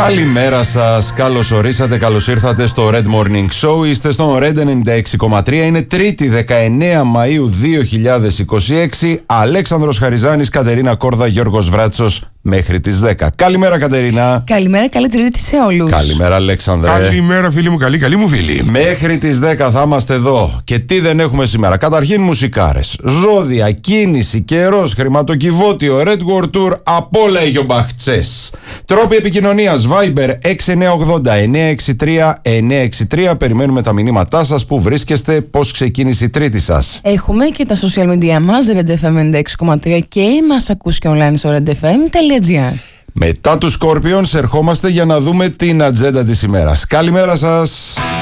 Καλημέρα σας, καλώς ορίσατε, καλώς ήρθατε στο Red Morning Show. Είστε στο Red 96,3. Είναι Τρίτη 19 Μαΐου 2026. Αλέξανδρος Χαριζάνης, Κατερίνα Κόρδα, Γιώργος Βράτσος μέχρι τις 10. Καλημέρα Κατερίνα. Καλημέρα, καλή Τρίτη σε όλους. Καλημέρα Αλέξανδρε. Καλημέρα φίλοι μου, καλή μου φίλη. Μέχρι τις 10 θα είμαστε εδώ. Και τι δεν έχουμε σήμερα? Καταρχήν μουσικάρες, ζώδια, κίνηση, καιρός, χρηματοκιβώτιο, Red World Tour, απ' όλα έχει ο Μπαχτσές. Τρόποι επικοινωνίας, Viber 6980-963-963. Περιμένουμε τα μηνύματά σας, που βρίσκεστε, πώς ξεκίνησε η Τρίτη σας. Έχουμε και τα social media μας, RedFM 96,3, και μας ακούς και online στο redfm.gr. Μετά τους Scorpions ερχόμαστε για να δούμε την ατζέντα της ημέρας. Καλημέρα σας.